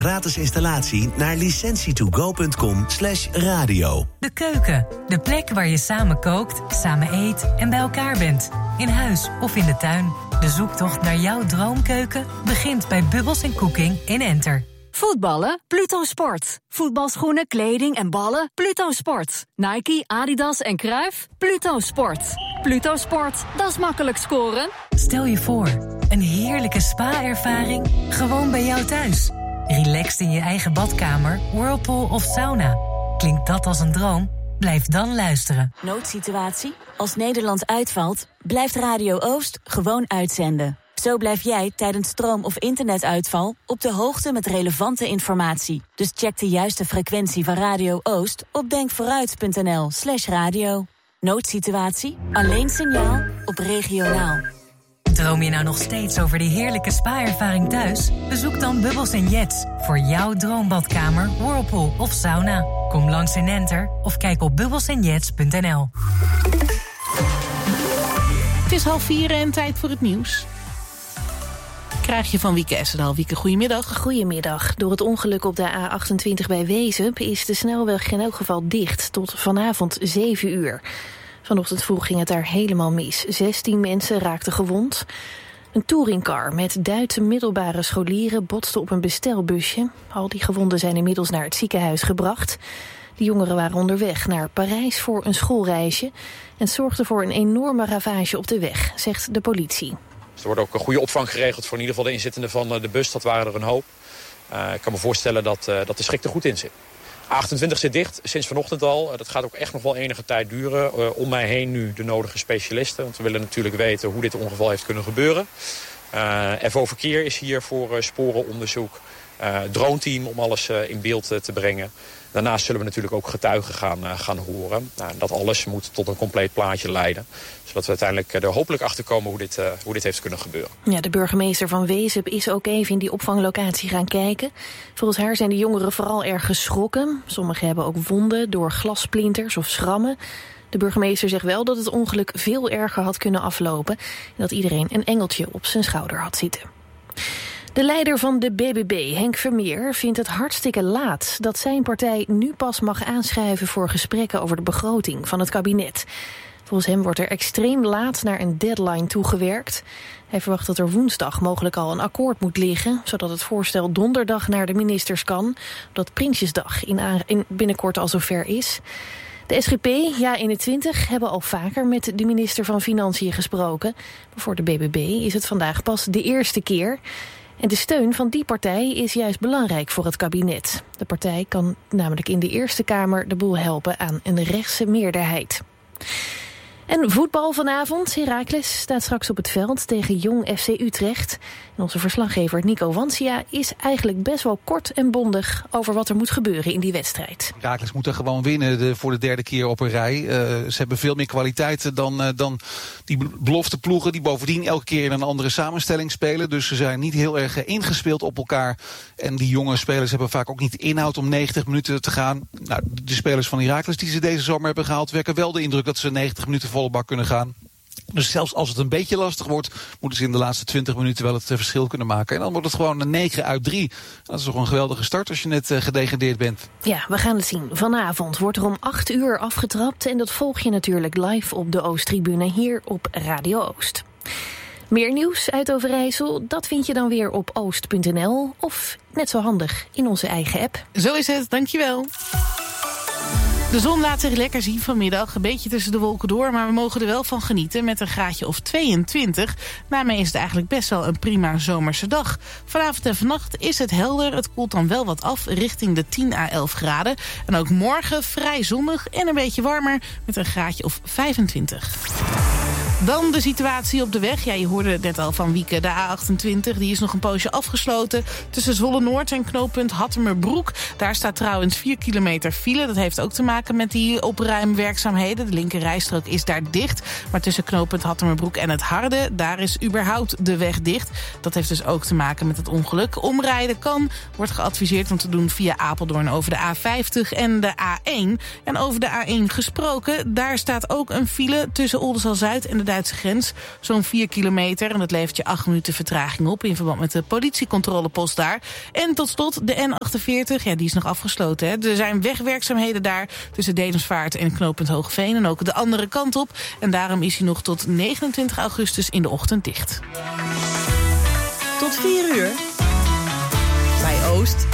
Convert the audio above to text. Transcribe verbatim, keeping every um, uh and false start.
Gratis installatie naar licentietogo.com slash radio. De keuken, de plek waar je samen kookt, samen eet en bij elkaar bent. In huis of in de tuin. De zoektocht naar jouw droomkeuken begint bij Bubbles en Cooking in Enter. Voetballen? Pluto Sport. Voetbalschoenen, kleding en ballen? Pluto Sport. Nike, Adidas en Cruijff? Pluto Sport. Pluto Sport, dat is makkelijk scoren. Stel je voor, een heerlijke spa-ervaring gewoon bij jou thuis. Relaxed in je eigen badkamer, whirlpool of sauna. Klinkt dat als een droom? Blijf dan luisteren. Noodsituatie? Als Nederland uitvalt, blijft Radio Oost gewoon uitzenden. Zo blijf jij tijdens stroom- of internetuitval op de hoogte met relevante informatie. Dus check de juiste frequentie van Radio Oost op denkvooruit.nl slash radio. Noodsituatie? Alleen signaal op regionaal. Droom je nou nog steeds over die heerlijke spa-ervaring thuis? Bezoek dan Bubbles en Jets voor jouw droombadkamer, whirlpool of sauna. Kom langs in Enter of kijk op bubbles en jets punt n l. Het is half vier en tijd voor het nieuws. Krijg je van Wieke Essendaal. Wieke, goedemiddag. Goedemiddag. Door het ongeluk op de A achtentwintig bij Wezep is de snelweg in elk geval dicht tot vanavond zeven uur. Vanochtend vroeg ging het daar helemaal mis. zestien mensen raakten gewond. Een touringcar met Duitse middelbare scholieren botste op een bestelbusje. Al die gewonden zijn inmiddels naar het ziekenhuis gebracht. De jongeren waren onderweg naar Parijs voor een schoolreisje en het zorgde voor een enorme ravage op de weg, zegt de politie. Er wordt ook een goede opvang geregeld voor in ieder geval de inzittenden van de bus. Dat waren er een hoop. Uh, ik kan me voorstellen dat, uh, dat de schrik er goed in zit. A achtentwintig zit dicht, sinds vanochtend al. Uh, dat gaat ook echt nog wel enige tijd duren. Uh, om mij heen nu de nodige specialisten. Want we willen natuurlijk weten hoe dit ongeval heeft kunnen gebeuren. Uh, F O Verkeer is hier voor uh, sporenonderzoek. Uh, droneteam om alles uh, in beeld uh, te brengen. Daarnaast zullen we natuurlijk ook getuigen gaan, uh, gaan horen. Nou, dat alles moet tot een compleet plaatje leiden. Zodat we uiteindelijk er hopelijk achter komen hoe dit, uh, hoe dit heeft kunnen gebeuren. Ja, de burgemeester van Wezep is ook even in die opvanglocatie gaan kijken. Volgens haar zijn de jongeren vooral erg geschrokken. Sommigen hebben ook wonden door glassplinters of schrammen. De burgemeester zegt wel dat het ongeluk veel erger had kunnen aflopen. En dat iedereen een engeltje op zijn schouder had zitten. De leider van de B B B, Henk Vermeer, vindt het hartstikke laat dat zijn partij nu pas mag aanschrijven voor gesprekken over de begroting van het kabinet. Volgens hem wordt er extreem laat naar een deadline toegewerkt. Hij verwacht dat er woensdag mogelijk al een akkoord moet liggen, zodat het voorstel donderdag naar de ministers kan, omdat Prinsjesdag in, in binnenkort al zover is. De S G P, Ja eenentwintig, hebben al vaker met de minister van Financiën gesproken. Maar voor de B B B is het vandaag pas de eerste keer. En de steun van die partij is juist belangrijk voor het kabinet. De partij kan namelijk in de Eerste Kamer de boel helpen aan een rechtse meerderheid. En voetbal vanavond. Heracles staat straks op het veld tegen Jong F C Utrecht. En onze verslaggever Nico Wansia is eigenlijk best wel kort en bondig over wat er moet gebeuren in die wedstrijd. Heracles moet er gewoon winnen de, voor de derde keer op een rij. Uh, ze hebben veel meer kwaliteit dan, uh, dan die belofte ploegen die bovendien elke keer in een andere samenstelling spelen. Dus ze zijn niet heel erg ingespeeld op elkaar. En die jonge spelers hebben vaak ook niet inhoud om negentig minuten te gaan. Nou, de spelers van Heracles die ze deze zomer hebben gehaald wekken wel de indruk dat ze negentig minuten volle bak kunnen gaan. Dus zelfs als het een beetje lastig wordt, moeten ze in de laatste twintig minuten wel het verschil kunnen maken. En dan wordt het gewoon een negen uit drie. Dat is toch een geweldige start als je net uh, gedegradeerd bent. Ja, we gaan het zien. Vanavond wordt er om acht uur afgetrapt. En dat volg je natuurlijk live op de Oosttribune hier op Radio Oost. Meer nieuws uit Overijssel, dat vind je dan weer op oost punt n l. Of net zo handig in onze eigen app. Zo is het, dankjewel. De zon laat zich lekker zien vanmiddag, een beetje tussen de wolken door, maar we mogen er wel van genieten met een graadje of tweeëntwintig. Daarmee is het eigenlijk best wel een prima zomerse dag. Vanavond en vannacht is het helder, het koelt dan wel wat af richting de tien à elf graden. En ook morgen vrij zonnig en een beetje warmer met een graadje of vijfentwintig. Dan de situatie op de weg. Ja, je hoorde het net al van Wieke. De A achtentwintig die is nog een poosje afgesloten tussen Zwolle-Noord en knooppunt Hattemerbroek. Daar staat trouwens vier kilometer file. Dat heeft ook te maken met die opruimwerkzaamheden. De linker rijstrook is daar dicht. Maar tussen knooppunt Hattemerbroek en het Harde, daar is überhaupt de weg dicht. Dat heeft dus ook te maken met het ongeluk. Omrijden kan, wordt geadviseerd om te doen via Apeldoorn over de A vijftig en de A één. En over de A één gesproken, daar staat ook een file tussen Oldenzaal-Zuid en de Duitse grens. Zo'n vier kilometer en dat levert je acht minuten vertraging op in verband met de politiecontrolepost daar. En tot slot de N achtenveertig, ja, die is nog afgesloten. Hè. Er zijn wegwerkzaamheden daar tussen Dedemsvaart en knooppunt Hoogveen en ook de andere kant op. En daarom is hij nog tot negenentwintig augustus in de ochtend dicht. Tot vier uur. Bij Oost